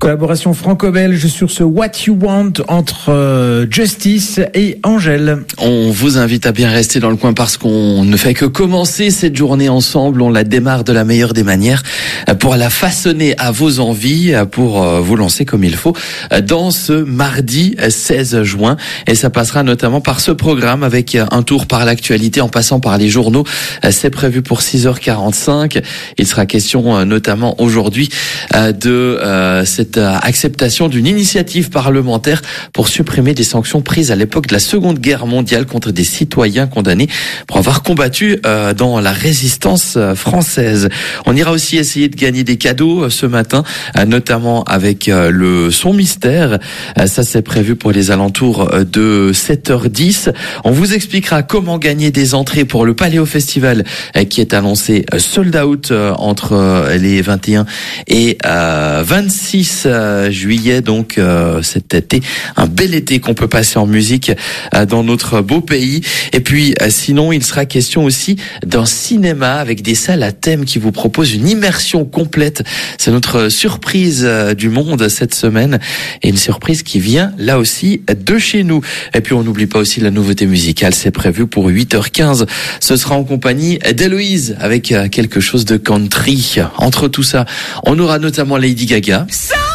Collaboration franco-belge sur ce What You Want entre Justice et Angèle. On vous invite à bien rester dans le coin parce qu'on ne fait que commencer cette journée ensemble. On la démarre de la meilleure des manières pour la façonner à vos envies, pour vous lancer comme il faut dans ce mardi 16 juin. Et ça passera notamment par ce programme avec un tour par l'actualité en passant par les journaux. C'est prévu pour 6h45. Il sera question notamment aujourd'hui de cette acceptation d'une initiative parlementaire pour supprimer des sanctions prises à l'époque de la Seconde Guerre mondiale contre des citoyens condamnés pour avoir combattu dans la résistance française. On ira aussi essayer de gagner des cadeaux ce matin, notamment avec le son mystère. Ça, c'est prévu pour les alentours de 7h10. On vous expliquera comment gagner des entrées pour le Paléo Festival qui est annoncé sold out entre les 21 et 26 juillet, donc cet été, un bel été qu'on peut passer en musique dans notre beau pays. Et puis sinon, il sera question aussi d'un cinéma avec des salles à thème qui vous proposent une immersion complète. C'est notre surprise du monde cette semaine et une surprise qui vient là aussi de chez nous. Et puis on n'oublie pas aussi la nouveauté musicale, c'est prévu pour 8h15. Ce sera en compagnie d'Héloïse avec quelque chose de country. Entre tout ça, on aura notamment Lady Gaga.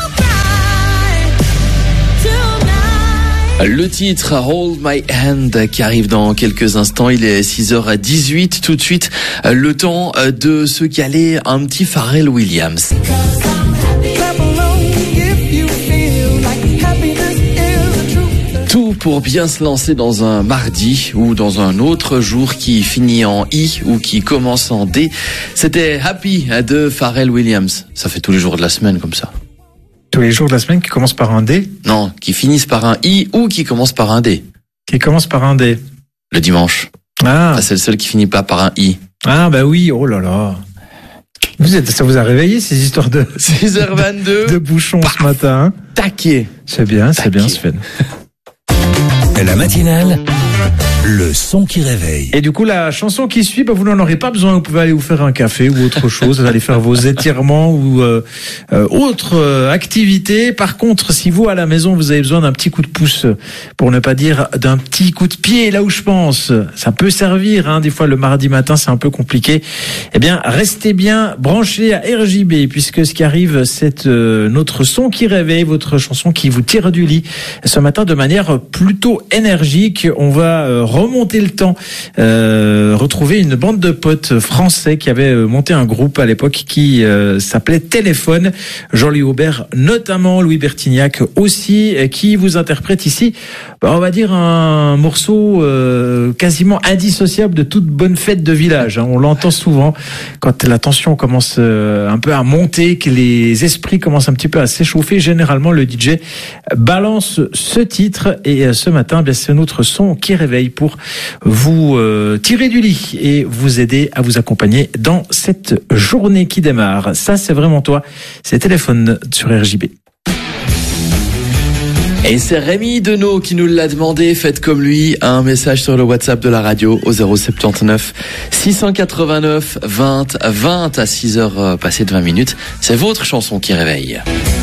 Le titre Hold My Hand qui arrive dans quelques instants. Il est 6h18. Tout de suite, le temps de se caler un petit Pharrell Williams. Tout pour bien se lancer dans un mardi ou dans un autre jour qui finit en I ou qui commence en D. C'était Happy de Pharrell Williams. Ça fait tous les jours de la semaine comme ça. Tous les jours de la semaine qui commencent par un D? Non, qui finissent par un I ou qui commencent par un D. Qui commencent par un D. Le dimanche. Ah. Ça, c'est le seul qui finit pas par un I. Ah, bah oui, oh là là. Ça vous a réveillé ces histoires de 6h22 de bouchons ce matin, hein? Taquet. C'est bien, Sven. La matinale, le son qui réveille. Et du coup, la chanson qui suit, vous n'en aurez pas besoin. Vous pouvez aller vous faire un café ou autre chose. Vous allez faire vos étirements ou autre activité. Par contre, si vous, à la maison, vous avez besoin d'un petit coup de pouce, pour ne pas dire d'un petit coup de pied, là où je pense, ça peut servir, hein. Des fois, le mardi matin, c'est un peu compliqué. Eh bien, restez bien branchés à RJB, puisque ce qui arrive, c'est notre son qui réveille, votre chanson qui vous tire du lit. Ce matin, de manière plutôt énergique, on va remonter le temps, retrouver une bande de potes français qui avaient monté un groupe à l'époque qui s'appelait Téléphone. Jean-Louis Aubert notamment, Louis Bertignac aussi, qui vous interprète ici, on va dire un morceau quasiment indissociable de toute bonne fête de village, hein. On l'entend souvent quand la tension commence un peu à monter, que les esprits commencent un petit peu à s'échauffer. Généralement, le DJ balance ce titre et ce matin, bien, c'est notre son qui réveille pour vous tirer du lit et vous aider à vous accompagner dans cette journée qui démarre. Ça, c'est vraiment toi. C'est Téléphone sur RJB. Et c'est Rémi Denot qui nous l'a demandé. Faites comme lui, un message sur le WhatsApp de la radio au 079 689 20 20 à 6h passées de 20 minutes. C'est votre chanson qui réveille.